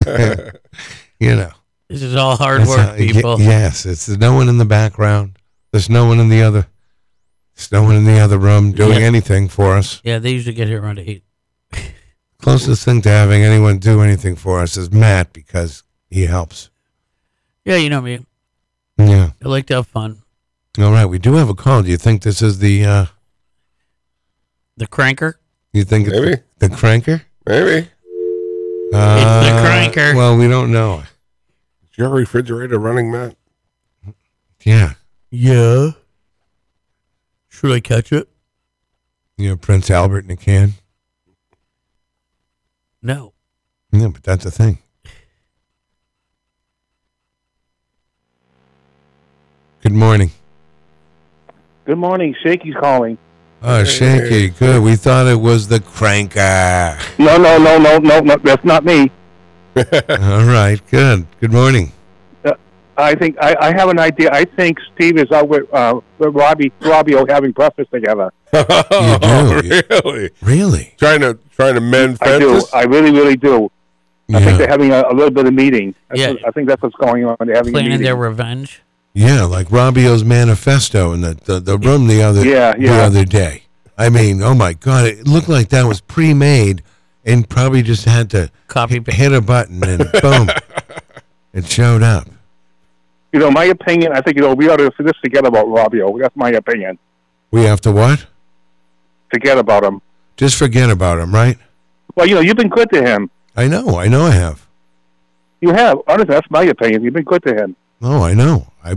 You know. This is all hard work, people. Yes, it's no one in the background. There's no one in the other. There's no one in the other room doing anything for us. Yeah, they usually get here around 8. Closest thing to having anyone do anything for us is Matt because he helps. Yeah, you know me. Yeah. I like to have fun. All right, we do have a call. Do you think this is the cranker? You think it's Maybe. the cranker? Maybe. It's the cranker. Well, we don't know. Is your refrigerator running, Matt? Yeah. Yeah. Should I catch it? You know, Prince Albert in a can? No. Yeah, but that's a thing. Good morning. Good morning. Shaky's calling. Oh, Shaky, good. We thought it was the cranker. No. That's not me. All right, good. Good morning. I think I have an idea. I think Steve is out with Robbie having breakfast together. You do? Really? Really? Trying to mend I do. fences? I really do. Yeah. I think they're having a little bit of meeting. Yeah. I think that's what's going on. They're having a Planning meeting. their revenge. Yeah, like Robbio's manifesto in the room the Yeah. other day. I mean, oh my God, it looked like that was pre-made and probably just had to Copy. hit a button and boom, it showed up. You know, my opinion, I think, we ought to just forget about Robbio. That's my opinion. We have to what? Forget about him. Just forget about him, right? Well, you've been good to him. I know I have. You have. Honestly, that's my opinion. You've been good to him. Oh, I know. I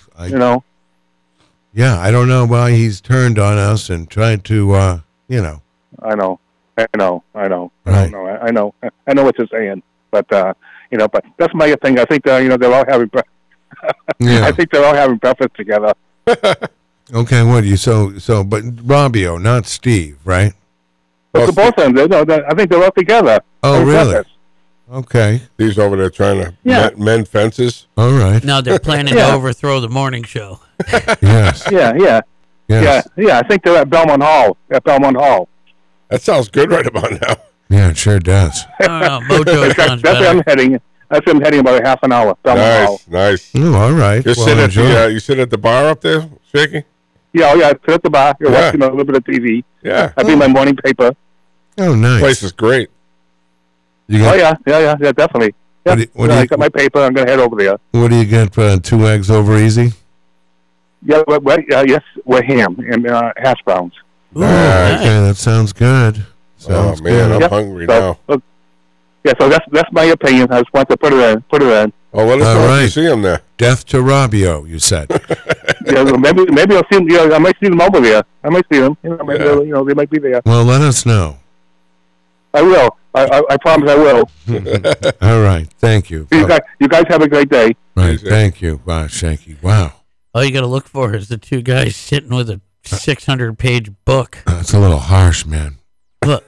Yeah, I don't know why he's turned on us and tried to, I know. I know. Right. I know what you're saying. But, but that's my opinion. I think, they're all having Yeah. I think they're all having breakfast together. Okay, what do you, but Robbio, not Steve, right? But both of them, I think they're all together. Oh, On really? purpose. Okay. He's over there trying to Yeah. mend fences. All right. No, they're planning to overthrow the morning show. Yes. Yeah. Yes. Yeah. I think they're at Belmont Hall. That sounds good right about now. Yeah, it sure does. I don't know. Mojo sounds That's where I'm better. heading. That's where I'm heading about a half an hour. Belmont Hall. Nice. Oh, all right. You sit at the bar up there, Shaky? Yeah, I sit at the bar. You're Yeah. watching a little bit of TV. Yeah. I read my morning paper. Oh, nice. Place is great. You got, Yeah, definitely. Yeah, I got my paper. I'm going to head over there. What do you get for 2 eggs over easy? Yeah, yes, we're ham and hash browns. Ooh, Nice. Okay, that sounds good. Sounds Oh, man, good. I'm hungry now. So that's my opinion. I just want to put it in. Oh, let us All know if right. you see him there. Death to Robbio, you said. Yeah, maybe I'll see them. I might see them over there. I might see them. Maybe they might be there. Well, let us know. I will. I promise I will. All right. Thank you. You guys have a great day. Right. Thank you. Wow, Shaky. Wow. all you got to look for is the two guys sitting with a 600-page book. That's a little harsh, man. Look,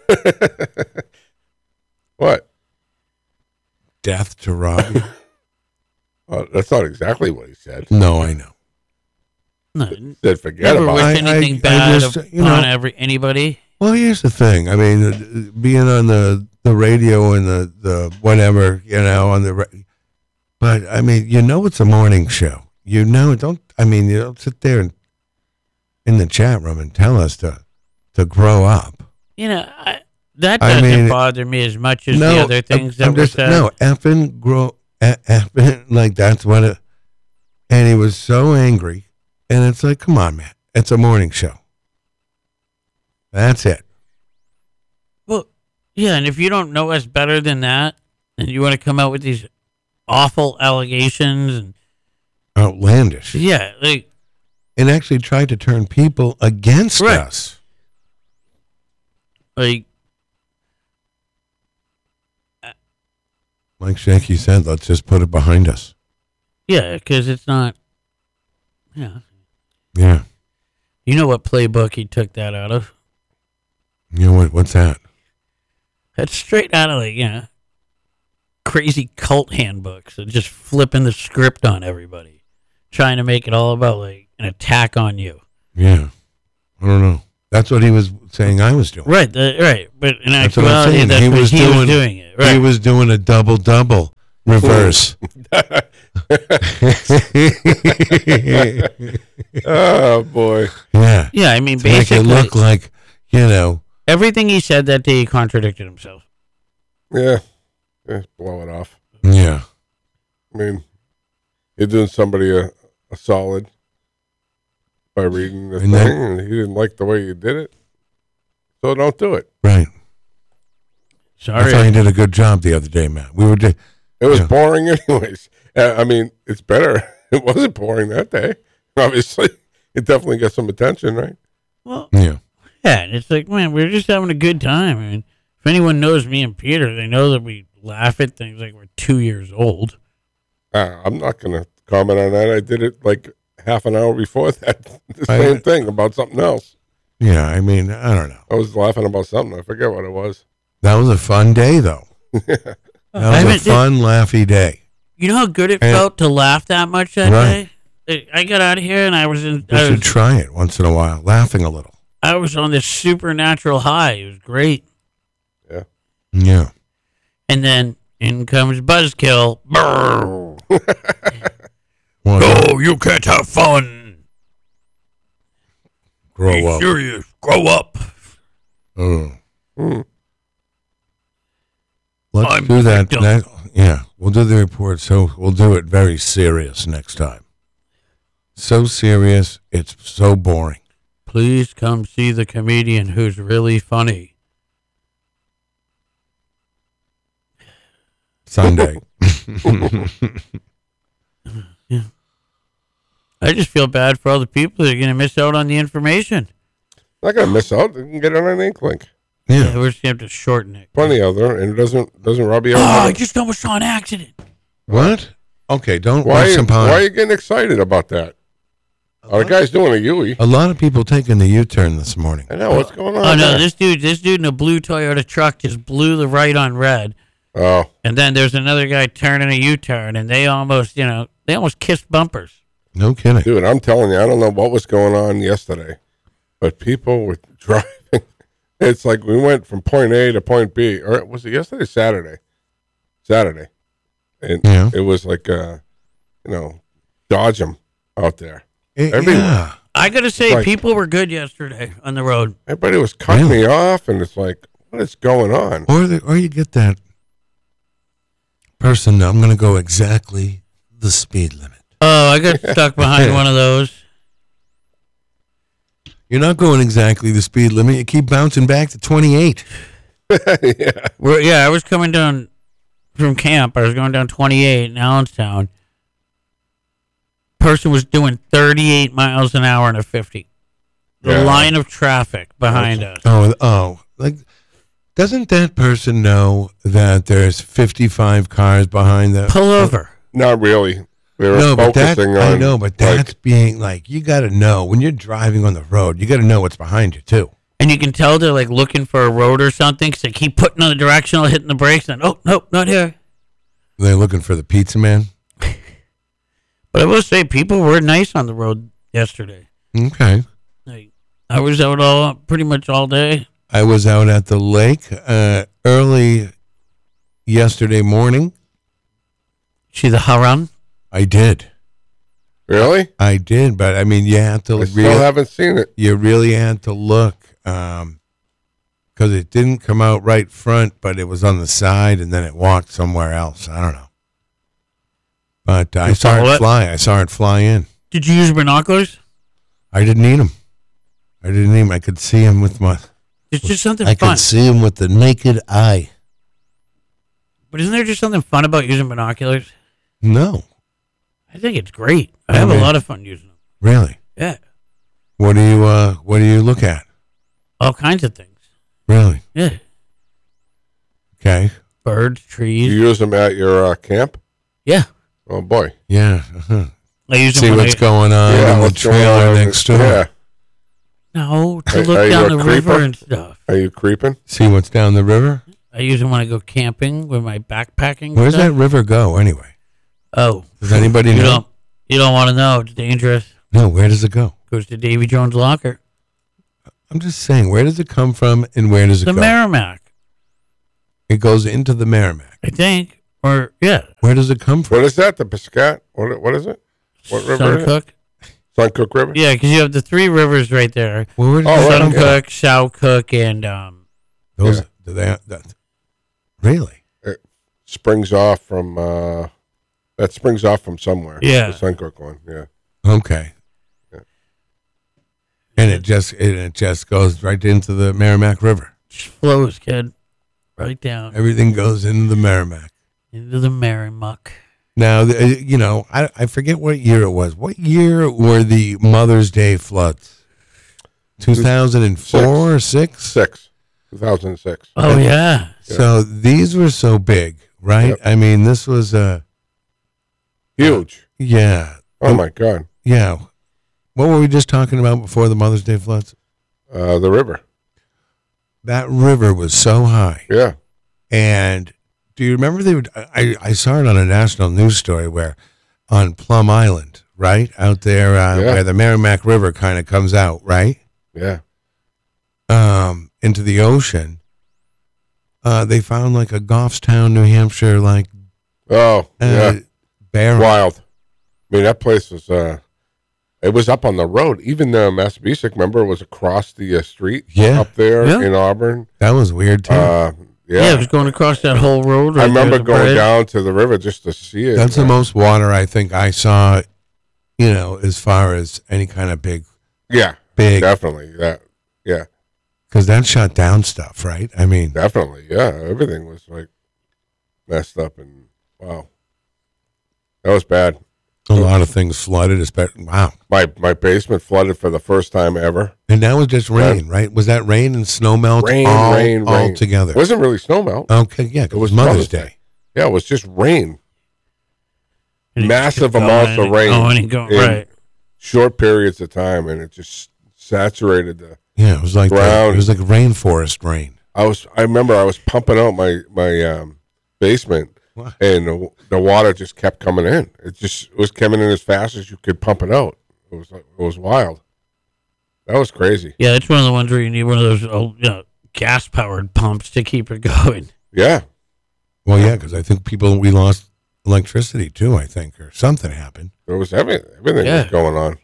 What? Death to Robbio? Oh, that's not exactly what he said. No, I know. no, He said forget never about wish it. anything I bad just, upon anybody. Well, here's the thing. I mean, being on the radio and the whatever, on but I mean, it's a morning show. You don't sit there in the chat room and tell us to grow up. That doesn't bother me as much as the other things that were said. No, effing like that's what it, and he was so angry, and it's like, come on, man, it's a morning show. That's it. Well, yeah, and if you don't know us better than that, and you want to come out with these awful allegations and Outlandish. yeah, And actually tried to turn people against Right. us. like Like Shaky said, let's just put it behind us. yeah, because it's not. Yeah, Yeah. you know what playbook he took that out of? You know what? What's that? That's straight out of crazy cult handbooks and just flipping the script on everybody, trying to make it all about an attack on you. Yeah. I don't know. That's what he was saying I was doing. Right, right. But in That's what I'm actuality, saying. that's what he was doing it. Right. He was doing a double-double Reverse. Oh boy. Yeah. Yeah, I mean, To make it basically, look like, everything he said that day, he contradicted himself. Yeah. Blow it off. yeah. I mean, you're doing somebody a solid by reading the And thing, then- and he didn't like the way you did it, so don't do it. Right. I thought Sorry. you did a good job the other day, Matt. We were. It was Yeah. boring, anyways. I mean, it's better. It wasn't boring that day. Obviously, it definitely got some attention, right? Well, Yeah. yeah, and it's like, man, we're just having a good time. I mean, if anyone knows me and Peter, they know that we laugh at things like we're 2 years old. I'm not going to comment on that. I did it like half an hour before that. The I- same thing about something else. Yeah. I mean, I don't know. I was laughing about something. I forget what it was. That was a fun day, though. That was a fun, laughy day. You know how good it And- felt to laugh that much that Right. day? I got out of here and I was You should try it once in a while, laughing a little. I was on this supernatural high. It was great. Yeah. And then in comes Buzzkill. Brrr. Well, No, you can't have fun. grow Be up. serious. Grow up. Oh. Hmm. Let's I'm do the that. victim. Yeah, we'll do the report. So we'll do it very serious next time. So serious, it's so boring. Please come see the comedian who's really funny. Sunday. I just feel bad for all the people that are going to miss out on the information. Not going to miss out. You can get it on Ink Link. Yeah, Yeah. we're just going to have to shorten it. Plenty of them, and it doesn't Robbie Oh, ever? I just almost saw an accident. What? Okay, don't Why waste some why are time. you getting excited about that? Oh, the guy's doing a Yui. A lot of people taking the U-turn this morning. I know what's going on. Oh no, there? this dude in a blue Toyota truck just blew the right on red, Oh, and then there's another guy turning a U-turn, and they almost kissed bumpers. No kidding. dude, I'm telling you, I don't know what was going on yesterday, but people were driving. It's like we went from point A to point B, or was it yesterday? Saturday, and Yeah. it was like dodge them out there. Everywhere. Yeah. I gotta say, Right. people were good yesterday on the road. Everybody was cutting Really? me off, and it's like, what is going on? Or you get that person, I'm going to go exactly the speed limit. Oh, I got stuck behind one of those. You're not going exactly the speed limit. You keep bouncing back to 28. Yeah, I was coming down from camp. I was going down 28 in Allenstown. Person was doing 38 miles an hour in a 50. The Yeah. line of traffic behind us. Like, doesn't that person know that there's 55 cars behind them? Pull over. not really. They were No, but that's, focusing I on. know, but that's being like, you got to know when you're driving on the road, you got to know what's behind you too. And you can tell they're like looking for a road or something because they keep putting on the directional, hitting the brakes, and oh, nope, not here. They're looking for the pizza man. But I will say, people were nice on the road yesterday. Okay. Like, I was out pretty much all day. I was out at the lake early yesterday morning. See the Haran? I did. Really? I did, but I mean, you had to I still haven't seen it. you really had to look because it didn't come out right front, but it was on the side, and then it walked somewhere else. I don't know. But I saw follow it it? fly. I saw it fly in. Did you use binoculars? I didn't need him. I could see him with my. It's just something I fun. could see him with the naked eye. But isn't there just something fun about using binoculars? No, I think it's great. I have a Okay. lot of fun using them. really. Yeah. What do you look at? All kinds of things. Really? Yeah. Okay. Birds, You trees. use them at your camp? Yeah. Oh boy. Yeah. Uh-huh. I use See them when what's going on in the what's going trailer on? next door. Yeah. No, to Are look you down a the river creeper? and stuff. Are you creeping? See what's down the river? I use them when I go camping with my backpacking. Where's that stuff. river go anyway? Oh. Does anybody You know? don't want to know. It's dangerous. No, where does it go? Goes to Davy Jones' locker. I'm just saying, where does it come from and where does it The go? Merrimack, It goes into the Merrimack. I think. Or, yeah, Where does it come from? What is that? The Piscat? What is it? What river is it? Suncook. Suncook River? Yeah, because you have the three rivers right there. Well, where does Oh, it right, come from? Suncook, Shawcook, and Those, Yeah. do they, really? It springs off from somewhere. Yeah. The Suncook one. Yeah. Okay. Yeah. And it just goes right into the Merrimack River. just flows, kid. Right down Everything goes into the Merrimack. into the Merrimack. Now, I forget what year it was. What year were the Mother's Day floods? 2004 or 6? 2006. Oh, yeah. So these were so big, right? Yep. I mean, this was Huge. yeah. Oh my God. Yeah. What were we just talking about before the Mother's Day floods? The river. That river was so high. Yeah. And do you remember I saw it on a national news story where on Plum Island, right? Out there where the Merrimack River kind of comes out, right? Yeah. Into the ocean. They found like a Goffstown, New Hampshire, like Oh, yeah. barren. Wild. I mean, that place was, it was up on the road. Even Massabesic, remember, was across the street Yeah. up there Yeah. in Auburn. That was weird too. Yeah, it was going across that whole road. I Right remember there, the going bridge. down to the river just to see it. That's the most water I think I saw, as far as any kind of big, Yeah, definitely. Yeah, because that shut down stuff, right? I mean, definitely. Yeah, everything was like messed up and wow, that was bad. a lot of things flooded, especially, wow. My basement flooded for the first time ever. And that was just rain, right? Was that rain and snow melt Rain, all rain. together? It wasn't really snow melt. Okay, yeah, it was Mother's Day. Yeah, it was just rain. And it Massive kept amounts going of rain. and going and going, in right. short periods of time, and it just saturated the. Yeah, it was like Ground. it was like rainforest rain. I remember I was pumping out my basement, What? and the water just kept coming in. It was coming in as fast as you could pump it out. It was wild. That was crazy. Yeah, it's one of the ones where you need one of those gas-powered pumps to keep it going. Yeah, Well, yeah, because I think we lost electricity too. I think, or something happened. there was everything Yeah. was going on.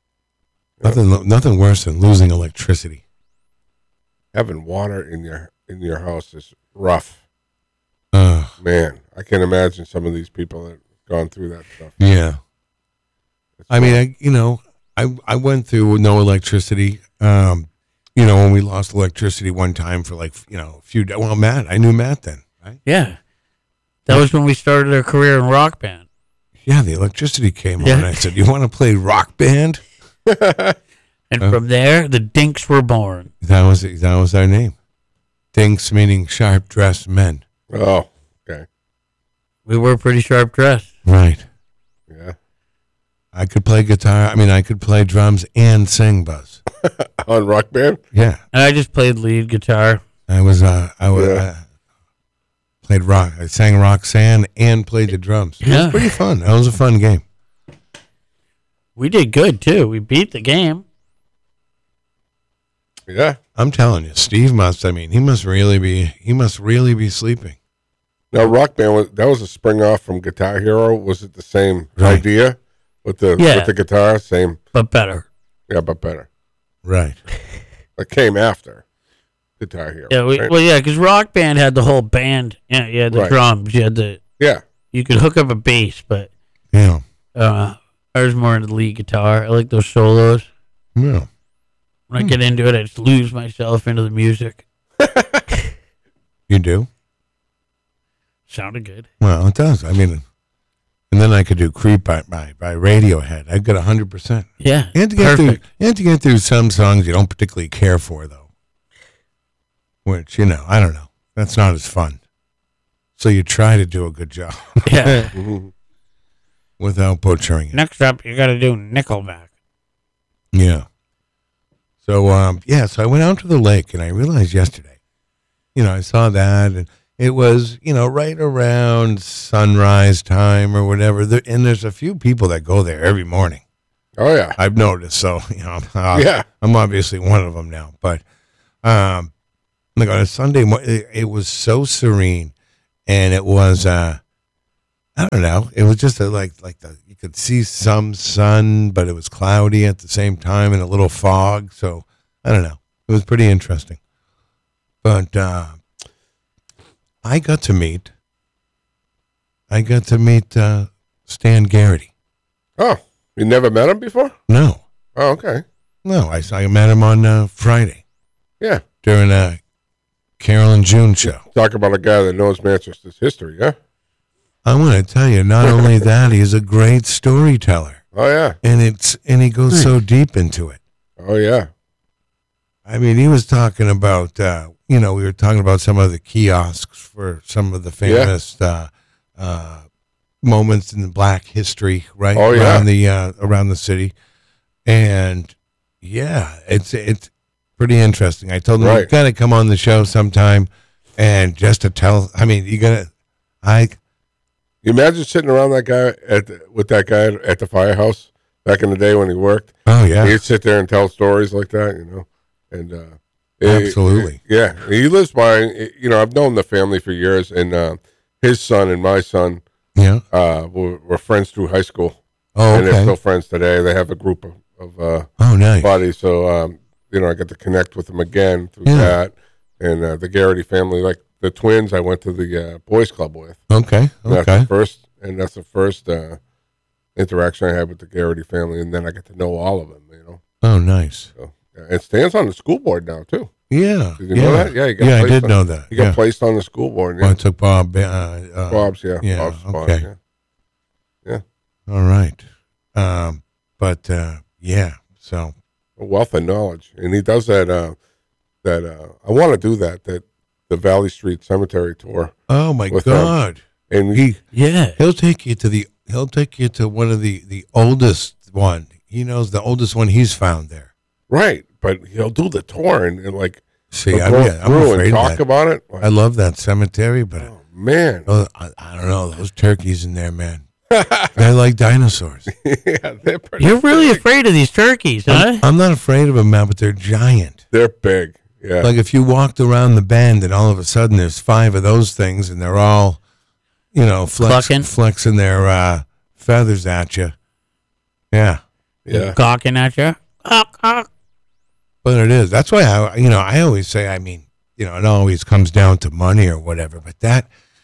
Nothing worse than losing electricity. Having water in your house is rough, Uh, man. I can't imagine some of these people that have gone through that stuff. yeah. It's I mean, I went through no electricity. When we lost electricity one time for like a few days. Well, Matt, I knew Matt then, right? Yeah. That was when we started our career in rock band. Yeah, the electricity came Yeah. on. I said, "You want to play rock band?" And from there, the Dinks were born. That was our name. Dinks meaning sharp dressed men. oh, okay, We were pretty sharp dressed. Right. yeah. I could play guitar. I mean, I could play drums and sing, Buzz. On Rock Band. Yeah, And I just played lead guitar. I was. Yeah. Played rock. I sang Roxanne and played the drums. It Yeah. was pretty fun. That was a fun game. We did good, too. We beat the game. Yeah. I'm telling you, Steve must. I mean, he must really be sleeping. Now, Rock Band was a spring off from Guitar Hero. Was it the same Right. idea with the guitar? Same, But better. yeah, but better. Right. It came after Guitar Hero. Yeah, right? well, yeah, because Rock Band had the whole band. Yeah, you had the Right. drums. You had Yeah. you could hook up a bass, but Yeah. I was more into the lead guitar. I like those solos. Yeah. When I get into it, I just lose myself into the music. You do? Sounded good. Well, it does. I mean, and then I could do "Creep" by Radiohead. I got 100%. Yeah, You have to get perfect. through some songs you don't particularly care for, though. Which I don't know. That's not as fun. So you try to do a good job Yeah. Mhm. without butchering it. Next up, you got to do Nickelback. Yeah. So so I went out to the lake and I realized yesterday, I saw that and it was, right around sunrise time or whatever. And there's a few people that go there every morning. Oh yeah. I've noticed. So, Yeah. I'm obviously one of them now. But like on a Sunday, it was so serene, and it was I don't know. It was just you could see some sun, but it was cloudy at the same time and a little fog. So I don't know. It was pretty interesting. But I got to meet Stan Garrity. Oh, you never met him before? No, Oh, okay. I met him on Friday Yeah. during a Carol and June show. Talk about a guy that knows Manchester's history, yeah? I want to tell you, not only that, he's a great storyteller, Oh, yeah. and he goes so deep into it. Oh, yeah. I mean, he was talking about, we were talking about some of the kiosks for some of the famous moments in the Black history, right? Oh, yeah. Around the city, and yeah, it's pretty interesting. I told him you got to come on the show sometime, and just to tell. I mean, You imagine sitting around that guy with that guy at the firehouse back in the day when he worked. Oh yeah, he'd sit there and tell stories like that, and absolutely, he lives by. I've known the family for years, and his son and my son, were friends through high school. Oh, and they're okay. still friends today. They have a group of nice buddies, so I got to connect with them again through that, and the Garrity family, like the twins, I went to the boys club with. Okay. And that's the first interaction I had with the Garrity family, and then I get to know all of them. Oh, nice. So, and Stan's on the school board now too. Yeah. Did you know that? Yeah, I did know that. He got placed on the school board. Yeah. Well, I took Bob. Bob's, yeah. Yeah. Bob's spot, Okay. yeah. All right. So. A wealth of knowledge, and he does that. I want to do that. The Valley Street Cemetery tour. Oh my with God! And he'll take you to one of the oldest one. He knows the oldest one he's found there. Right, but he'll do the tour and like see. I'm afraid and talk of that. about it. Like, I love that cemetery, but man, I don't know those turkeys in there, man. They're like dinosaurs. Yeah, they're pretty. You're really afraid of these turkeys, huh? I'm not afraid of them, man, but they're giant. They're big. Yeah. Like if you walked around the bend and all of a sudden there's 5 of those things and they're all, flexing their feathers at you. Yeah. Yeah. Gawking at you. But it is. That's why I always say, I mean, it always comes down to money or whatever, but that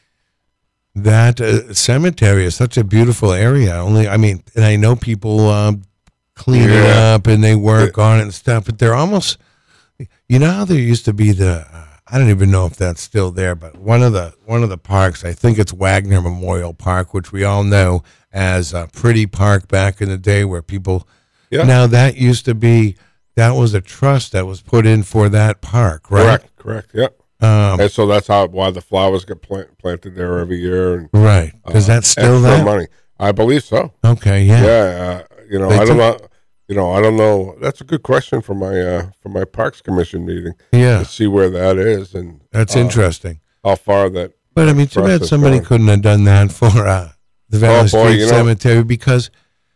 cemetery is such a beautiful area. And I know people clean it up and they work on it and stuff, but they're almost, how there used to be I don't even know if that's still there, but one of the parks, I think it's Wagner Memorial Park, which we all know as a pretty park back in the day where people, now that was a trust that was put in for that park, right? Correct. Yeah. And so that's why the flowers get planted there every year. And, right. Because that's still there. Money. I believe so. Okay. Yeah. Yeah. I don't know. I don't know. That's a good question for my Parks Commission meeting. Yeah. To see where that is and that's interesting. How far that. But I mean, too bad somebody couldn't have done that for the Valley Street Cemetery because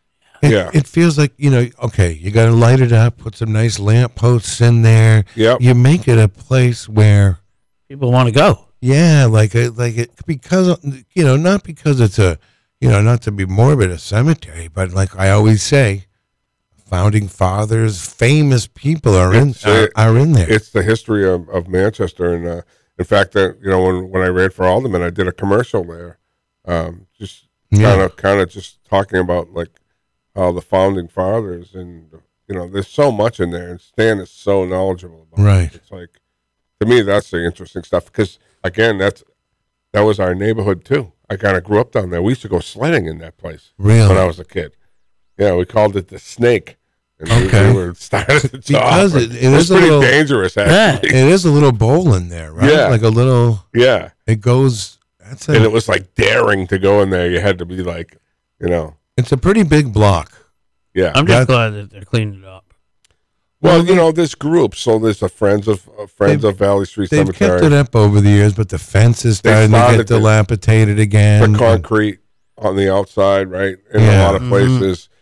it feels like okay, you got to light it up, put some nice lamp posts in there. Yeah. You make it a place where people want to go. Yeah, because not because it's a not to be morbid, a cemetery, but like I always say, founding fathers, famous people are in there. It's the history of Manchester, and in fact, when I ran for alderman, I did a commercial there, just kind of just talking about like how the founding fathers, and there's so much in there, and Stan is so knowledgeable about it. It's like, to me, that's the interesting stuff because again, that was our neighborhood too. I kind of grew up down there. We used to go sledding in that place when I was a kid. Yeah, we called it the Snake. And we were started at the top. Because it is pretty little, dangerous, actually. It is a little bowl in there, right? Yeah. Like a little. Yeah. It goes. And it was like daring to go in there. You had to be like, It's a pretty big block. Yeah. I'm just glad that they're cleaning it up. Well, there's groups. So there's the Friends of Valley Street Cemetery. They've kept it up over the years, but the fence is starting to get dilapidated again. The concrete on the outside, right? In a lot of places.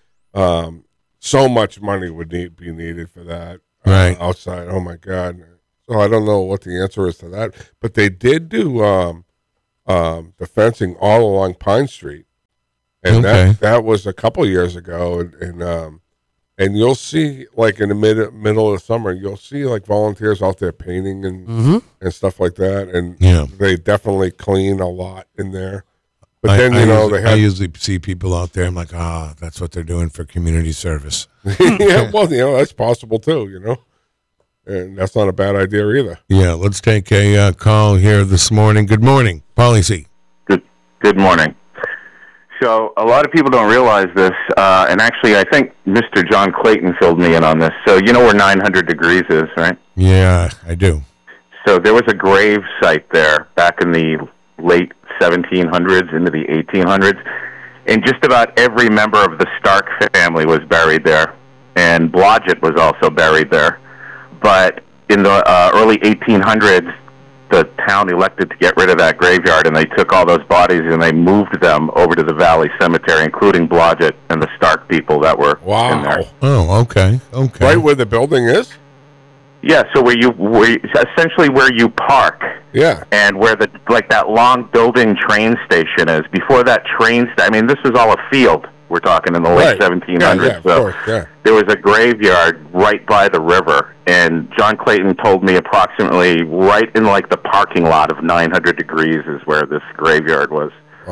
So much money would be needed for that outside. Oh, my God. So I don't know what the answer is to that. But they did do the fencing all along Pine Street, and Okay. that was a couple years ago, and you'll see like in the middle of the summer, you'll see like volunteers out there painting and stuff like that, and Yeah. they definitely clean a lot in there. But I then I usually see people out there. I'm like, that's what they're doing for community service. yeah, well, that's possible too, and that's not a bad idea either. Yeah, let's take a call here this morning. Good morning, Policy. Good morning. So a lot of people don't realize this, and actually I think Mr. John Clayton filled me in on this. So you know where 900 Degrees is, right? Yeah, I do. So there was a grave site there back in the late 1700s into the 1800s, and just about every member of the Stark family was buried there, and Blodgett was also buried there. But in the early 1800s, the town elected to get rid of that graveyard, and they took all those bodies and they moved them over to the Valley Cemetery, including Blodgett and the Stark people that were in there. Oh, okay. Right where the building is. Yeah, so essentially where you park, Yeah. and where that long building train station is. Before that this was all a field. We're talking in the late 1700s. Yeah, of course, yeah. There was a graveyard right by the river, and John Clayton told me approximately right in like the parking lot of 900 Degrees is where this graveyard was.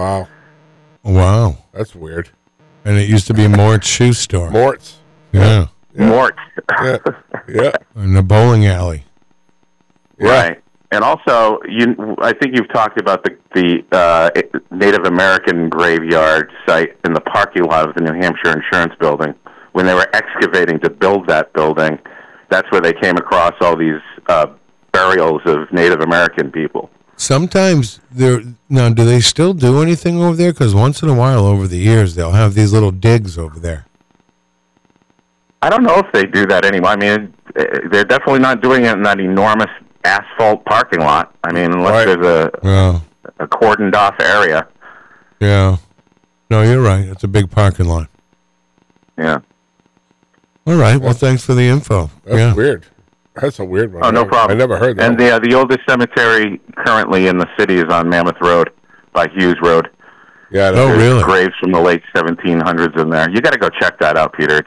Wow. That's weird. And it used to be Mort's shoe store. Mort's. Yeah. Mort. Yeah. In the bowling alley. Yeah. Right. And also, I think you've talked about the Native American graveyard site in the parking lot of the New Hampshire Insurance Building. When they were excavating to build that building, that's where they came across all these burials of Native American people. Sometimes now, do they still do anything over there? Because once in a while over the years, they'll have these little digs over there. I don't know if they do that anymore. I mean, they're definitely not doing it in that enormous asphalt parking lot. I mean, unless there's a cordoned off area. Yeah. No, you're right. It's a big parking lot. Yeah. All right. Well, thanks for the info. That's weird. That's a weird one. Oh, no problem. I never heard that. And the oldest cemetery currently in the city is on Mammoth Road by Hughes Road. Yeah. Oh, really? Graves from the late 1700s in there. You got to go check that out, Peter.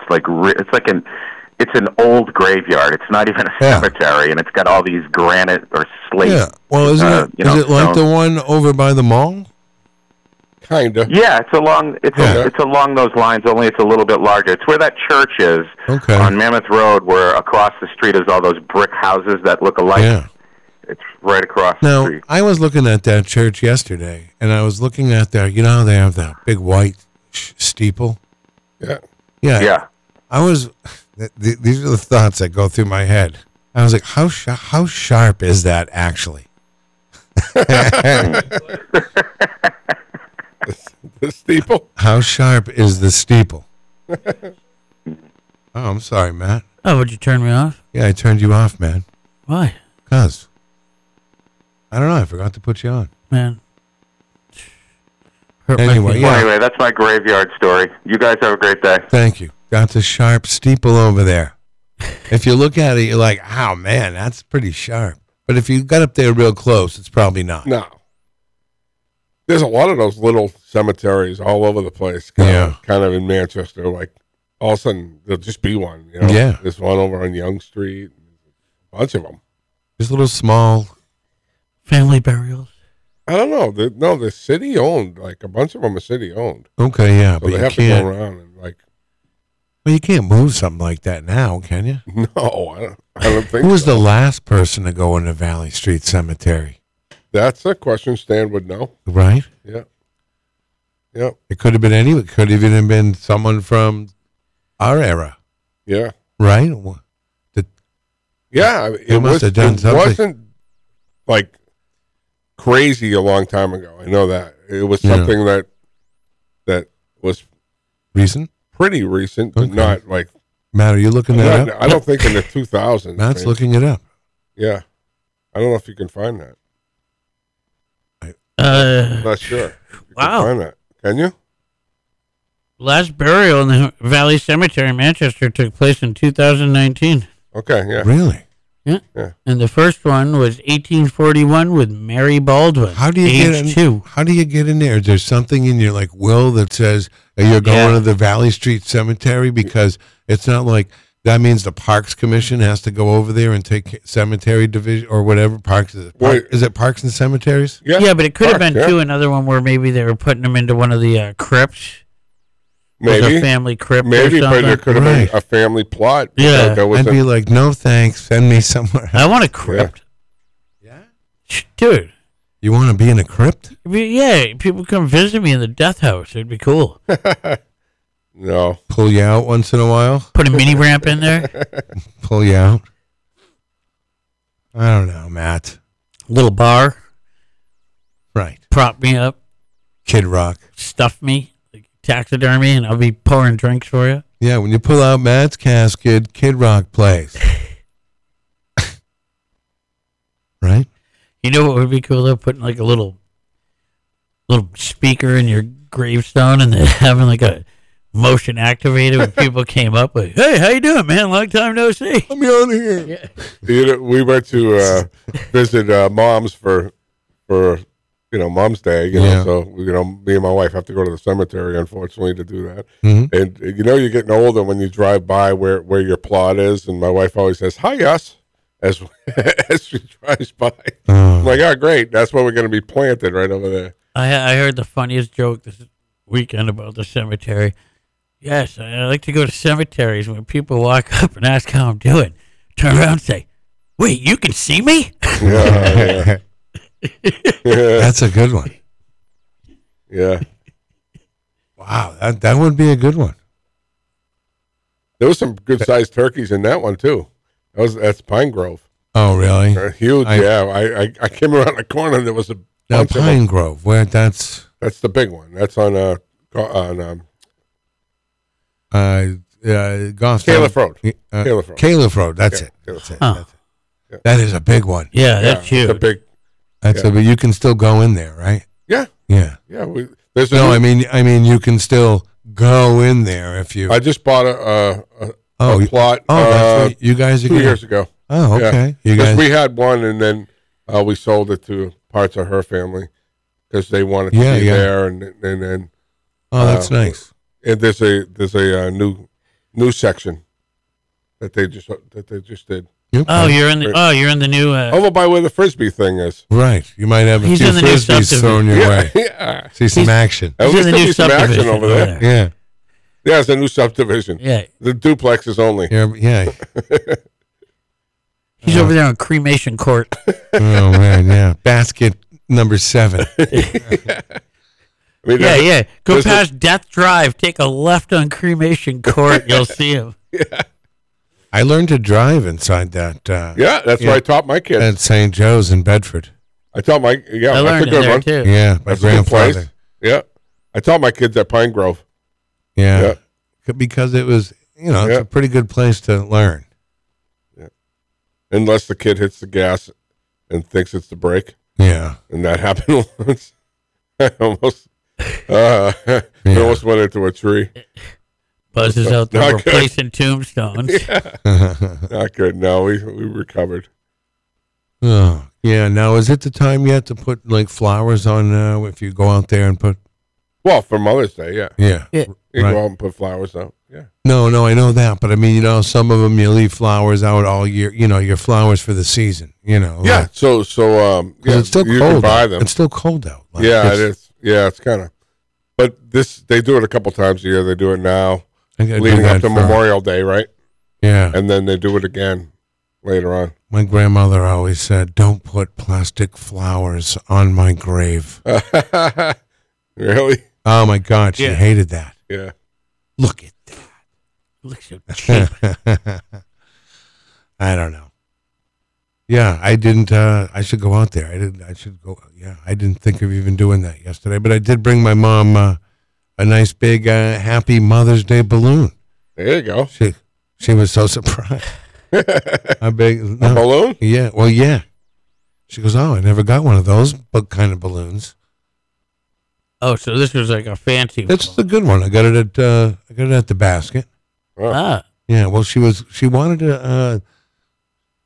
It's an old graveyard. It's not even a cemetery, and it's got all these granite or slate. Yeah. Well, is it like the one over by the mall? Kinda. Yeah, it's along those lines. Only it's a little bit larger. It's where that church is on Mammoth Road, where across the street is all those brick houses that look alike. Yeah. It's right across the street. I was looking at that church yesterday, and I was looking at they have that big white steeple. Yeah. Yeah. Yeah. I was. These are the thoughts that go through my head. I was like, how sharp is that actually? The steeple? How sharp is the steeple? Oh, I'm sorry, Matt. Oh, would you turn me off? Yeah, I turned you off, man. Why? Because I don't know. I forgot to put you on. Man. Anyway, Well, anyway, that's my graveyard story. You guys have a great day. Thank you. Got the sharp steeple over there. If you look at it, you're like, oh, man, that's pretty sharp. But if you got up there real close, it's probably not. No. There's a lot of those little cemeteries all over the place. Kind of in Manchester. Like, all of a sudden, there'll just be one. Yeah. There's one over on Young Street. A bunch of them. Just little small. Family burials. I don't know. They're city owned. Like, a bunch of them are city owned. Okay, yeah. So but they you have can't, to go around and, like. Well, you can't move something like that now, can you? No, I don't think Who was the last person to go into Valley Street Cemetery? That's a question Stan would know. Right? Yeah. Yeah. It could have been anyone. It could have even been someone from our era. Yeah. Right? Yeah. It wasn't like crazy a long time ago. I know that. It was something that was recent? Pretty recent, but not like. Matt, are you looking that up? I don't think in the 2000s. Matt's looking it up. Yeah. I don't know if you can find that. I'm not sure. Wow. Can find that. Can you? Last burial in the Valley Cemetery in Manchester took place in 2019. Okay, yeah. Really? Yeah. Yeah. And the first one was 1841 with Mary Baldwin. How do you age get in? 2. How do you get in there? Is there something in your like will that says that you're going Yeah. to the Valley Street Cemetery? Because it's not like that means the Parks Commission has to go over there and take cemetery division or whatever. Parks Wait. is it Parks and Cemeteries? Yeah, but it could have Park, been yeah. too another one where maybe they were putting them into one of the crypts. There's Maybe. a family crypt Maybe, or but something. it could have Right. been a family plot. Yeah. There was I'd be like, no thanks, send me somewhere. I want a crypt. Yeah. Dude. You want to be in a crypt? Yeah, people come visit me in the death house. It'd be cool. no. Pull you out once in a while? Put a mini ramp in there. Pull you out? I don't know, Matt. Little bar. Right. Prop me up. Kid Rock. Stuff me. Like taxidermy, and I'll be pouring drinks for you. Yeah, when you pull out Matt's casket, Kid Rock plays. Right? You know what would be cool though? Putting like a little speaker in your gravestone, and then having like a motion activated when people came up like, "Hey, how you doing, man? Long time no see." Let me out of here. Yeah. You know, we went to visit moms for Mom's Day. Yeah. So me and my wife have to go to the cemetery, unfortunately, to do that. Mhm. And you're getting older when you drive by where your plot is, and my wife always says, "Hi, us," as as she drives by. I'm like, "Oh, great! That's where we're going to be planted right over there." I heard the funniest joke this weekend about the cemetery. Yes, I like to go to cemeteries when people walk up and ask how I'm doing. Turn around and say, "Wait, you can see me?" Yeah, That's a good one. yeah. Wow, that would be a good one. There was some good sized turkeys in that one too. That's Pine Grove. Oh, really? Huge, yeah. I came around the corner and there was a Now, bunch of them. Pine Grove, where that's That's the big one. That's on Goffstown. Caliph Road. Caliph Road. Caliph Road. That's Yeah, it. Caliph That's it. Huh. That's it. That is a big one. Yeah, that's It's huge. a big. That's Yeah. but you can still go in there, right? Yeah, Yeah. yeah. There's a No, new- I mean, you can still go in there if you. I just bought a oh, plot. that's right. You guys are 2 gonna- years ago. Oh, okay. Yeah. You 'Cause guys. we had one, and then we sold it to parts of her family because they wanted to Yeah, be yeah. there, and then Oh, that's nice. and there's a new section that they just did Okay. Oh, you're in the new. over by where the frisbee thing is. Right. You might have a He's few in the new frisbees subdivision. thrown your Yeah, way. yeah. See some action. At He's in least the there'll new be some action subdivision over there. Yeah. Yeah, it's a new subdivision. Yeah, The duplexes only. Yeah. he's over there on cremation court. Oh man, yeah. Basket number 7. I mean, Yeah. Go there's a- past Death Drive, take a left on cremation court. You'll see him. I learned to drive inside that Yeah, that's Yeah. where I taught my kids. at St. Joe's in Bedford. I taught my I that's a learned it good there one. too. Yeah, my That's a good place. grandfather. Yeah, I taught my kids at Pine Grove. Yeah. Because it was, it's Yeah. a pretty good place to learn. Unless the kid hits the gas and thinks it's the brake, Yeah. and that happened once. I almost went into a tree. Buzzes out there Not good. replacing tombstones. Not good. No, we recovered. Oh, yeah. Now, is it the time yet to put like flowers on if you go out there and put? Well, for Mother's Day, yeah. Yeah. Yeah. You Right. go out and put flowers out. Yeah. No, I know that, but I mean, some of them you leave flowers out all year. Your flowers for the season. Yeah. like- So 'cause yeah, it's still you cold. can buy out. them. It's still cold out. Like, Yeah, it's- it is. Yeah, it's kind of. But they do it a couple times a year. They do it now, I gotta do leading that up to for- Memorial Day, right? Yeah. And then they do it again later on. My grandmother always said, "Don't put plastic flowers on my grave." Really? Oh my God, she Yeah. hated that. Yeah. Look at Looks so cheap. that. I don't know. Yeah, I didn't. I should go out there. I should go. Yeah, I didn't think of even doing that yesterday, but I did bring my mom a nice big Happy Mother's Day balloon. There you go. She was so surprised. I big A balloon? Yeah. Well, yeah. She goes, "Oh, I never got one of those kind of balloons." Oh, so this was like a fancy. It's the good one. I got it at the basket. Ah, Yeah. Well, she wanted to.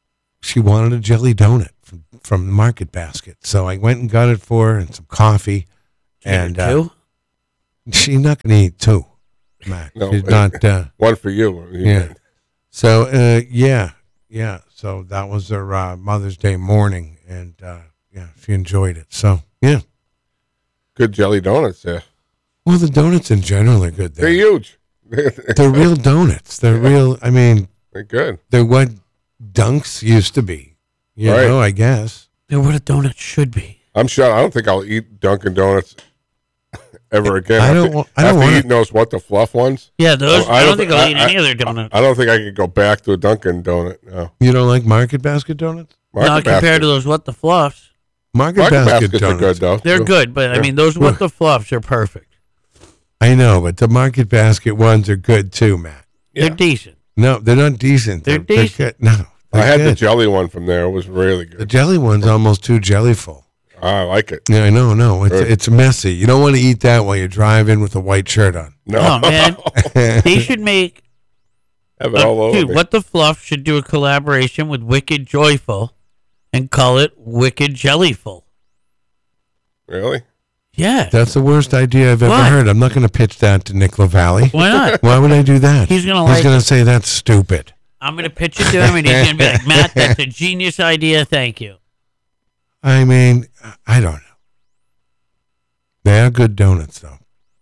she wanted a jelly donut from the Market Basket. So I went and got it for her and some coffee. And two? she's not going to eat two, Matt. No, She's not. One for you. Yeah. So, yeah. So that was her Mother's Day morning. And, yeah, she enjoyed it. So, yeah. Good jelly donuts, yeah. Well, the donuts in general are good They're there. huge. They're real donuts. They're real. I mean, They're good. they're what Dunks used to be. You Right. know, I guess. They're what a donut should be. I'm sure. I don't think I'll eat Dunkin' Donuts ever again. I don't After- wa- I don't after wanna- eating those What the Fluff ones. Yeah, those. I don't think I'll eat I- any of their donuts. I don't think I could go back to a Dunkin' Donut. No. You don't like Market Basket donuts? Not Market compared Basket. to those what the fluffs. Market Market Basket Baskets are donuts. good though. They're good, but I mean those what the fluffs are perfect. I know, but the Market Basket ones are good too, Matt. They're decent. No, they're not decent. They're decent. good. No, I they're had the good. jelly one from there. It was really The good. jelly one's almost too jellyful. I like it. Yeah, I know. No, Good. it's messy. You don't want to eat that while you're driving with a white shirt on. No, Oh man, they should make. have it all over Dude, me. what the fluff should do a collaboration with Wicked Joyful, and call it Wicked Jellyful. Really? Yeah. That's the worst idea I've ever Why? heard. I'm not going to pitch that to Nick LaValle. Why not? Why would I do that? He's gonna He's like going it. to say that's stupid. I'm gonna pitch it to him, and he's gonna be like, "Matt, that's a genius idea. Thank you." I mean, I don't know. They are good donuts, though.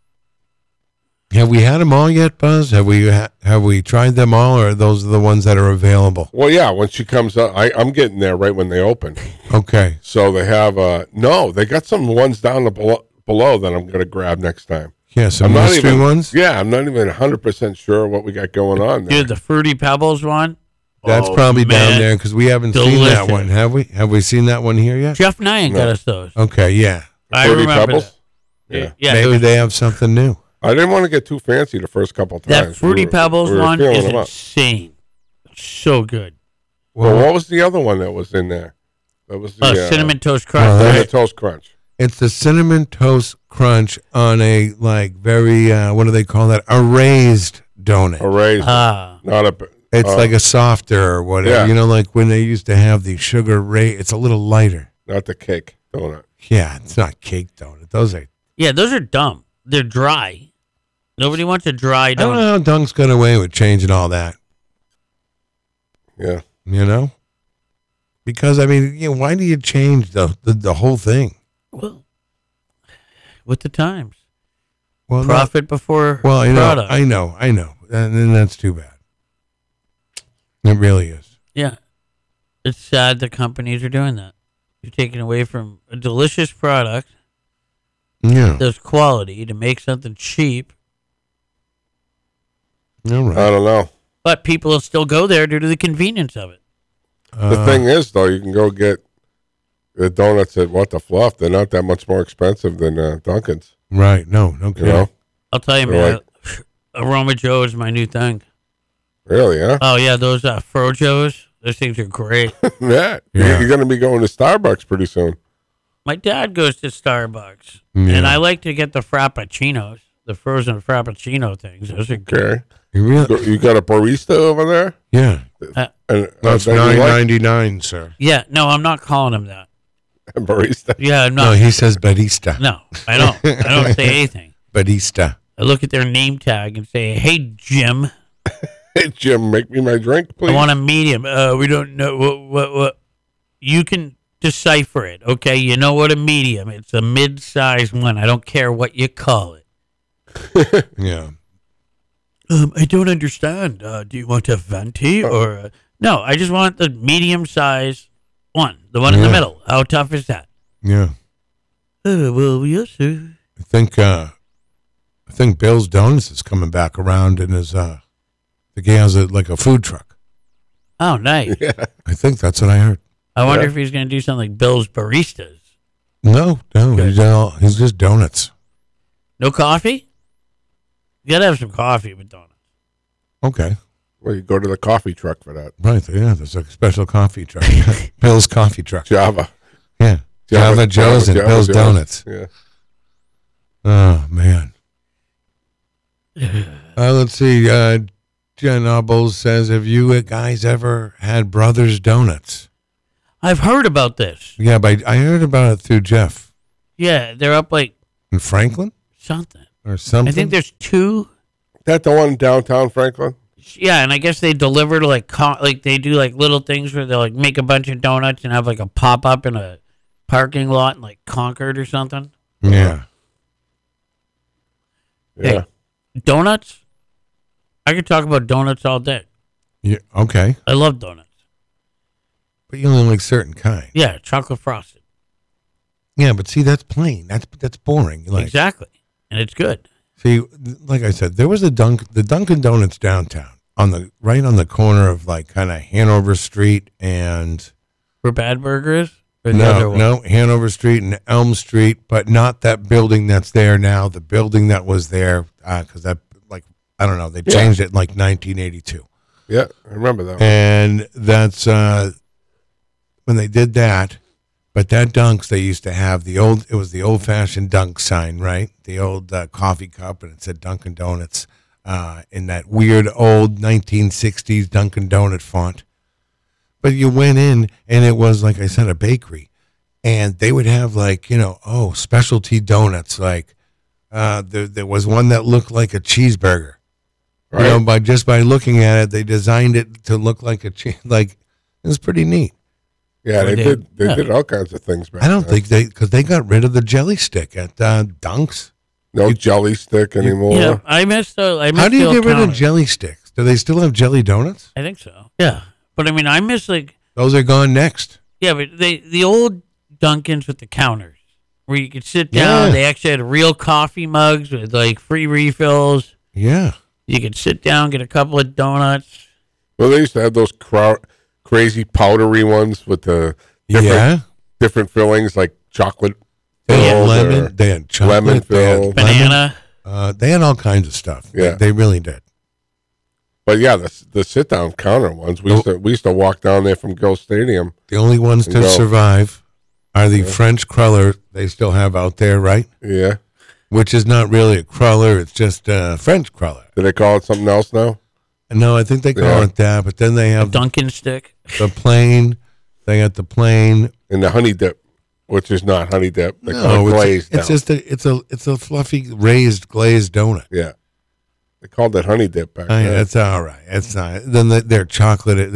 Have we had them all yet, Buzz? Have we tried them all, or are those the ones that are available? Well, yeah. When she comes up, I'm getting there right when they open. Okay. So they have no. They got some ones down below that I'm going to grab next time. Yeah, some I'm not mystery even, ones. Yeah, I'm not even 100% sure what we got going on there. Dude, the Fruity Pebbles one. That's Oh, probably down man. there because we haven't seen that Delicious. one, have we? Have we seen that one here yet? Jeff Nyan got No. us those. Okay, yeah. I Fruity remember Pebbles? that. Yeah. Yeah, Maybe those- they have something new. I didn't want to get too fancy the first couple times. that Fruity Pebbles we were one feeling is them up. insane. So good. Well, what was the other one that was in there? That was the Cinnamon Toast Crunch. Oh, Cinnamon right? Toast Crunch. It's the cinnamon toast crunch on a like very what do they call that? A raised donut. A raisin. Ah, Not a. It's like a softer or whatever. Yeah. You know, like when they used to have the sugar it's a little lighter. Not the cake donut. Yeah, it's not cake donut. Those are. yeah, those are dumb. They're dry. Nobody wants a dry I don't donut. know how Dunk's got away with changing all that. Yeah. You know, because I mean, why do you change the whole thing? Well, with the times, Well, profit before Well, product. I know, and then that's too bad. It really is. Yeah, it's sad that companies are doing that. You're taking away from a delicious product Yeah, that's quality to make something cheap, all right. I don't know. but people will still go there due to the convenience of it. The thing is, though, you can go get the donuts at What the Fluff. They're not that much more expensive than Dunkin's. Right? No You kidding. know? I'll tell you, They're man. Aroma Joe is my new thing. Really, huh? Oh yeah, those Frojo's. Those things are great. Yeah. Yeah. You're going to be going to Starbucks pretty soon. My dad goes to Starbucks, Yeah. and I like to get the Frappuccinos, the frozen Frappuccino things. Those are good. Okay. You really? You got a barista over there? Yeah. And That's then you like $9.99, sir. Yeah, no, I'm not calling him that. a barista. Yeah, I'm No, not. he says barista. No, I don't. I don't say anything. Barista. I look at their name tag and say, "Hey, Jim, Hey, Jim, make me my drink, please. I want a medium." We don't know what. You can decipher it, okay? You know what a medium? It's a mid-sized one. I don't care what you call it. Yeah. I don't understand. Do you want a venti or no? I just want the medium-sized one, the one in the Yeah. middle. How tough is that? Yeah. Well, yes, sir. I think Bill's Donuts is coming back around and is I think he has like a food truck. Oh, nice. I think that's what I heard. I wonder Yeah. if he's going to do something like Bill's Baristas. No, Good. he's just donuts. No coffee? You got to have some coffee with donuts. Okay. Well, you go to the coffee truck for that. Right. Yeah, there's a special coffee truck. Bill's coffee truck. Java. Yeah. Java Joe's and Bill's Joe's. Donuts. Yeah. Oh, man. Let's see. Jen Obbles says, have you guys ever had Brothers Donuts? I've heard about this. Yeah, but I heard about it through Jeff Yeah, they're up like in Franklin something. or something. I think there's 2. That the one downtown Franklin? Yeah, and I guess they deliver to like they do like little things where they like make a bunch of donuts and have like a pop up in a parking lot in like Concord or something. Yeah. Yeah. Hey, donuts. I could talk about donuts all day. Yeah. Okay. I love donuts. But you only like certain kind. Yeah, chocolate frosted. Yeah, but see, that's plain. That's boring. Like, Exactly, and it's good. See, like I said, there was the Dunkin' Donuts downtown right on the corner of like kind of Hanover Street and Where Bad Burger is? Or the other one? no Hanover Street and Elm Street, but not that building that's there now. The building that was there because that like I don't know, they changed it in like 1982, Yeah, I remember that one. and that's when they did that. But that Dunks, they used to have it was the old-fashioned Dunk sign, right? The old coffee cup, and it said Dunkin' Donuts in that weird old 1960s Dunkin' Donut font. But you went in, and it was, like I said, a bakery. And they would have, like, specialty donuts. Like, there was one that looked like a cheeseburger. Right. By looking at it, they designed it to look like a cheese. Like, it was pretty neat. Yeah, they did. did all kinds of things back I don't then. think because they got rid of the jelly stick at Dunks. No jelly stick anymore. Yeah, I miss the. How do you get rid of jelly? jelly sticks? Do they still have jelly donuts? I think so. Yeah, but I mean, I miss like Those are gone next. yeah, but the old Dunkins with the counters where you could sit down. Yeah. They actually had real coffee mugs with like free refills. Yeah. You could sit down, get a couple of donuts. Well, they used to have those crazy powdery ones with the different fillings like chocolate. They had filled lemon. or They had chocolate. lemon They had filled. Banana. They had all kinds of stuff. Yeah. They really did. But yeah, the sit down counter ones. We used to walk down there from Gill Stadium. The only ones to No. survive are the French cruller they still have out there, right? Yeah. Which is not really a cruller. It's just a French cruller. Do they call it something else now? No, I think they call Yeah. it that. But then they have Dunkin' stick. the plain. They got the plain. And the honey dip, which is not honey dip. They call No, it glazed it's now. just it's a fluffy raised glazed donut. Yeah. They called that honey dip back I mean, then. that's all right. It's not. Then their chocolate,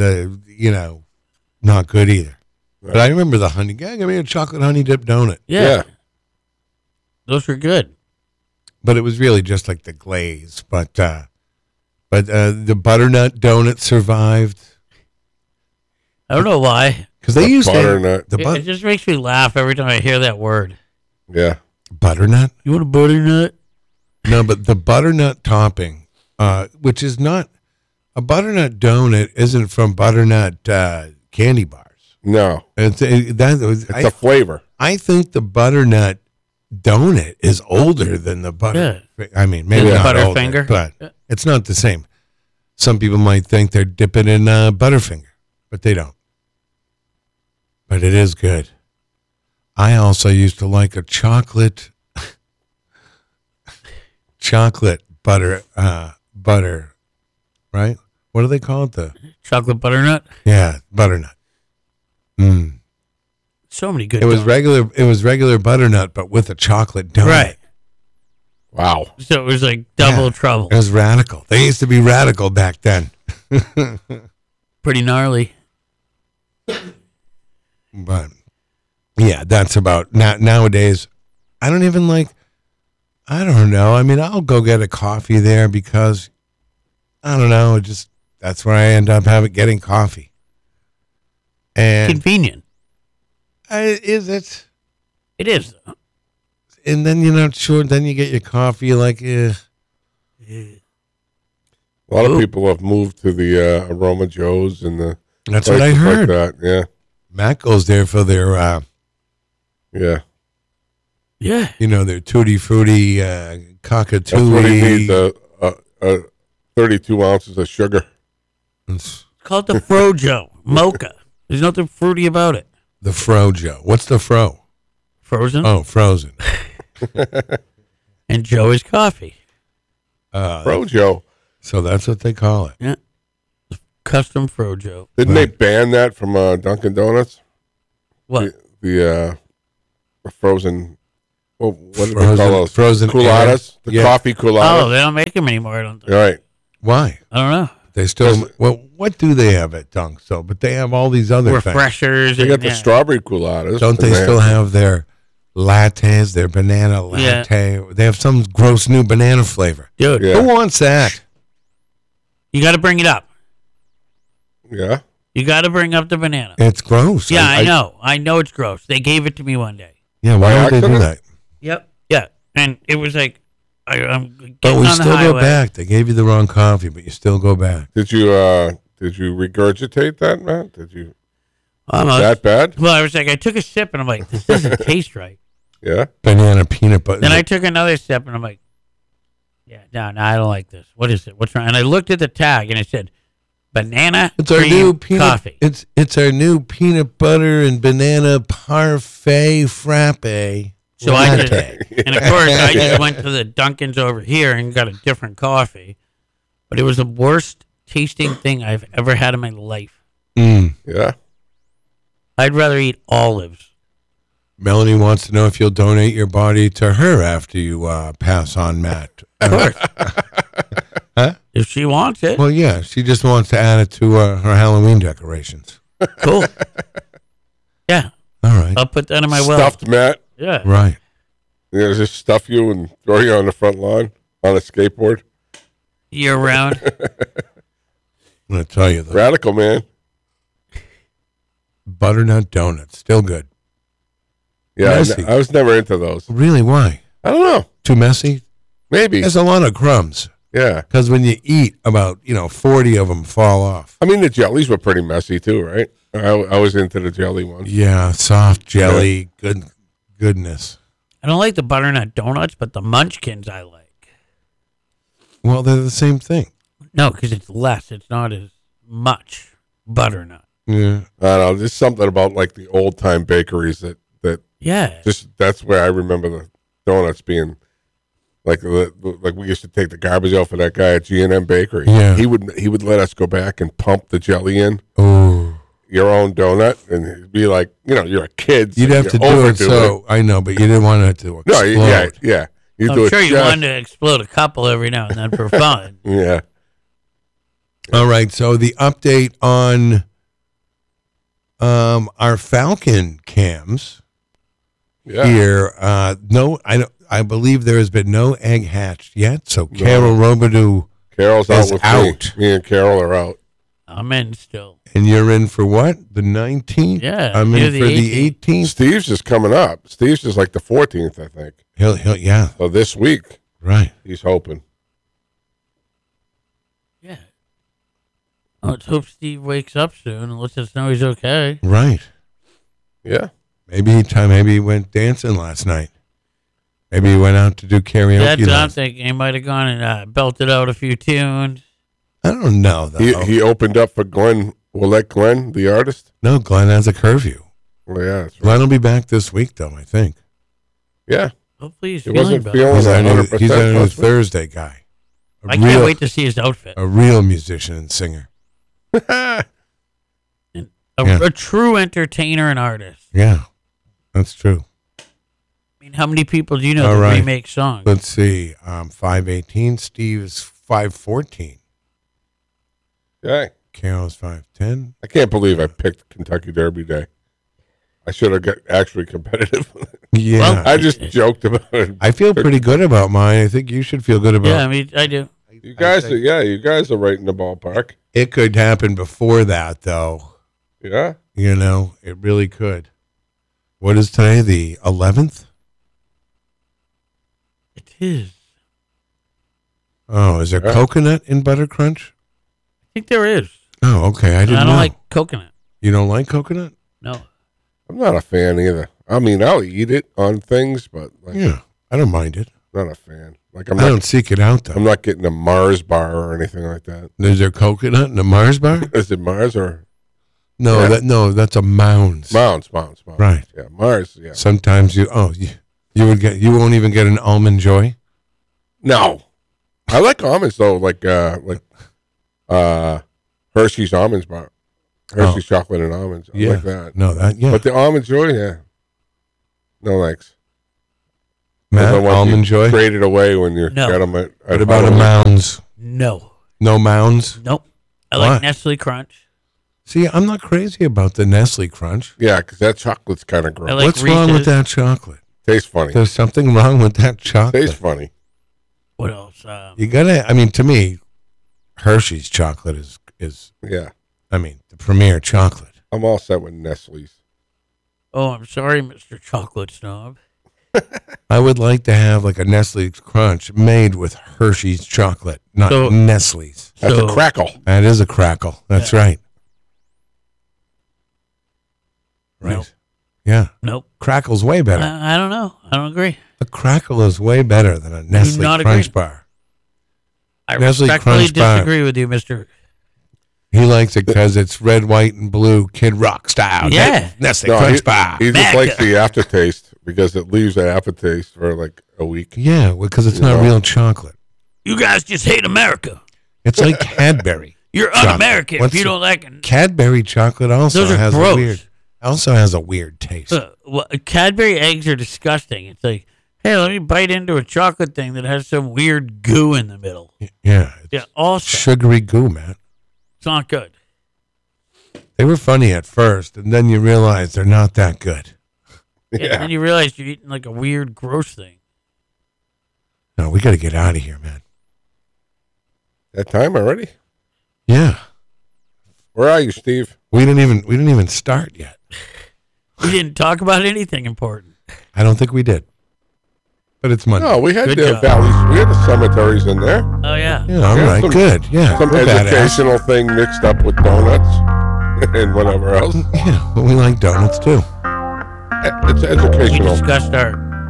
not good either. But I remember the honey. Yeah, give me a chocolate honey dip donut. Yeah. Those were good. But it was really just like the glaze. But the butternut donut survived I don't know why. because they used butternut. to It just makes me laugh every time I hear that word. Yeah. butternut. You want a butternut? No, but the butternut topping, which is not a butternut donut, isn't from butternut candy bars. No. It's It's a flavor. I think the butternut donut is older than the butter. I mean, maybe Yeah. not older, Butterfinger. but it's not the same. Some people might think they're dipping in Butterfinger, but they don't. But it is good. I also used to like a chocolate butter, right? What do they call it? Chocolate butternut? Butternut. So many good It was donuts. regular butternut, but with a chocolate donut. Right. Wow. So it was like double Yeah. trouble. It was radical. They used to be radical back then. Pretty gnarly. But yeah, that's about nowadays. I don't even like. I don't know. I mean, I'll go get a coffee there because I don't know. That's where I end up getting coffee. And Convenient. is it? It is. And then you're not sure. Then you get your coffee. You're like, A lot Ooh. of people have moved to the Aroma Joe's and the that's what I places heard. Like that. Yeah. Matt goes there for their, Yeah. Yeah. their tutti frutti That's what he needs, cockatoo. 32 ounces of sugar. It's Call it the Frojo Mocha. There's nothing fruity about it. the Frojo. What's the Fro? Frozen. Oh, frozen. And Joe is coffee. Frojo. So that's what they call it. Yeah. Custom Frojo. Didn't they ban that from Dunkin' Donuts? What? The frozen. Well, what do they Frozen- call those? frozen culottes. air. The Yeah. coffee Oh, culottes. they don't make them anymore. I don't think. Right. Why? I don't know. They still, well, what do they have at Dunk? So, but they have all these other things. Refreshers. They got and, the yeah. strawberry culottes. Don't they still have their lattes, their banana latte? They have some gross new banana flavor. Dude, Yeah. Who wants that? you got to bring it up. Yeah. You got to bring up the banana. It's gross. Yeah, I know. I know it's gross. They gave it to me one day. Yeah, why By would they do accident? that? Yep. Yeah, and it was like I'm getting But we on the still highway. go back. They gave you the wrong coffee, but you still go back. Did you regurgitate that, Matt? Did you? Almost. That bad? Well, I was like, I took a sip and I'm like, this doesn't taste right. Yeah. Banana peanut butter. Then I took another sip and I'm like, yeah, no, I don't like this. What is it? What's wrong? And I looked at the tag and it said banana It's our cream new peanut coffee. It's our new peanut butter and banana parfait frappe. So I latte. did, and of course I just went to the Dunkin's over here and got a different coffee, but it was the worst tasting thing I've ever had in my life. Yeah. I'd rather eat olives. Melanie wants to know if you'll donate your body to her after you pass on Matt. Of course. Huh? If she wants it, Well, yeah, she just wants to add it to her Halloween decorations. cool. Yeah, All right, I'll put that in my will. Stuffed Matt. Yeah. right. Yeah, just stuff you and throw you on the front lawn on a skateboard. Year round. I'm going to tell you, the Radical, man. butternut donuts, still good. Yeah, Messy. I was never into those. Really, why? I don't know. Too messy? Maybe. There's a lot of crumbs. Yeah. Because when you eat, about 40 of them fall off. I mean, the jellies were pretty messy too, right? I was into the jelly ones. Yeah, soft jelly, goodness. I don't like the butternut donuts, but the munchkins I like. Well, they're the same thing. No, because it's less. It's not as much butternut. Yeah, I don't know. There's something about like the old time bakeries that Yeah. just that's where I remember the donuts being like we used to take the garbage out for that guy at G&M Bakery. Yeah. He would let us go back and pump the jelly in oh, your own donut, and it'd be like, you're a kid. So you'd have you to do it. overdo So I know, but you didn't want it to explode. No, yeah. You do I'm it sure you just- wanted to explode a couple every now and then for fun. Yeah. All right. So the update on our Falcon cams Yeah. here. No, I believe there has been no egg hatched yet. So Carol Robidoux, Carol's is out with out. me. Me and Carol are out. I'm in still. and you're in for what? The 19th. Yeah, I'm you're in the for the 18th. Steve's just coming up. Steve's just like the 14th, I think. He'll, yeah, So this week, right. he's hoping. Yeah. Let's hope Steve wakes up soon and lets us know he's okay. Right. Yeah. Maybe he went dancing last night. Maybe he went out to do karaoke. That's what I'm last- thinking. He might have gone and belted out a few tunes. I don't know though. He opened up for Glenn. Willette Glenn, the artist. No, Glenn has a curfew. Well, yeah, that's right. Glenn will be back this week though. I think Yeah. Hopefully he's He feeling wasn't better. feeling he's our new, 100% he's our new last week. Thursday guy. I can't wait to see his outfit. A real musician and singer. A Yeah. true entertainer and artist. Yeah, that's true. I mean, how many people do you know All that right. remake songs? Let's see. 518. Steve's 514. Okay. Carol's 510. I can't believe I picked Kentucky Derby Day. I should have got actually competitive. Yeah. Well, I just joked about it. I feel pretty good about mine. I think you should feel good about Yeah, I mean, I do. You guys are right in the ballpark. it. Could happen before that, though. Yeah. It really could. What is today? The 11th? It is. Oh, is there Yeah. coconut in Butter Crunch? I think there is. Oh, okay. I I didn't don't know. like coconut. You don't like coconut? No. I'm not a fan either. I mean, I'll eat it on things, but like, Yeah, I don't mind it. not a fan. Like I don't seek it out, though. I'm not getting a Mars bar or anything like that. Is there coconut in a Mars bar? Is it Mars or No, Yeah. that's a Mounds. Mounds? Right. Yeah, Mars. Yeah. Sometimes you won't even get an Almond Joy. No, I like almonds though. Like Hershey's almonds bar. Hershey's chocolate and almonds. I like that. No, yeah. But the almond joy, yeah. No thanks. Matt, Those are ones almond you joy. Traded away when you No. got them at What about a Halloween. Mounds? No. No Mounds. Nope. I Why? like Nestle Crunch. See, I'm not crazy about the Nestle Crunch. Yeah, because that chocolate's kind of gross. I like What's wrong with Reese's. that chocolate? Tastes funny. There's something wrong with that chocolate. Tastes funny. What else? You gotta. I mean, to me, Hershey's chocolate is. Yeah. I mean, the premier chocolate. I'm all set with Nestle's. Oh, I'm sorry, Mr. Chocolate Snob. I would like to have like a Nestle Crunch made with Hershey's chocolate, not So- Nestle's. That's So- a crackle. That is a crackle. That's right. Right. Nope. Yeah. Nope. Crackle's way better. I don't know. I don't agree. A crackle is way better than a Nestle not Crunch agree. bar. I Nestle respectfully Crunch bar. disagree with you, Mr. He likes it because it's red, white, and blue Kid Rock style. Yeah. Nestle No, Crunch bar. he just Macca. likes the aftertaste because it leaves an aftertaste for like a week. Yeah, because it's You not know? real chocolate. You guys just hate America. It's like Cadbury. You're Chocolate. un-American What's if you the- don't like it. Cadbury chocolate also Those are has gross. a weird taste. Well, Cadbury eggs are disgusting. It's like, hey, let me bite into a chocolate thing that has some weird goo in the middle. Yeah, it's Yeah, also, sugary goo, man. it's not good. They were funny at first, and then you realize they're not that good. And Yeah. then you realize you're eating like a weird, gross thing. No, we got to get out of here, man. That time already? Yeah, Where are you, Steve? we didn't even start yet. We didn't talk about anything important. I don't think we did. But it's Monday. No, we had Good the job. valleys. We had the cemeteries in there. Oh, yeah. Yeah, all Yeah, right, some- good. Yeah, Some we're badass. educational thing mixed up with donuts and whatever else. Yeah, but we like donuts too. It's We educational. discussed our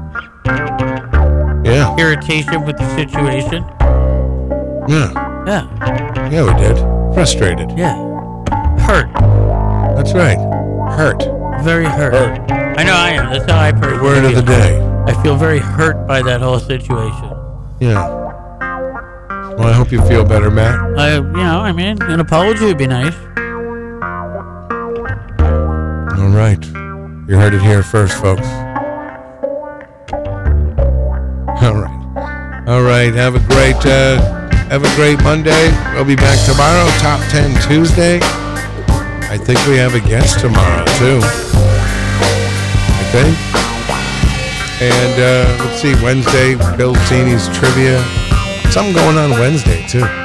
Yeah, irritation with the situation. yeah, Yeah. yeah. We did. Frustrated. Yeah. Hurt. That's right. Hurt. Very hurt. Hurt. I know I am. That's how I personally Word of the feel. day. I feel very hurt by that whole situation. Yeah. Well, I hope you feel better, Matt. I mean, an apology would be nice. All right. You heard it here first, folks. All right. All right. Have a great Monday. We'll be back tomorrow. Top 10 Tuesday. I think we have a guest tomorrow too. I think. And let's see, Wednesday, Bill Zini's trivia. Something going on Wednesday too.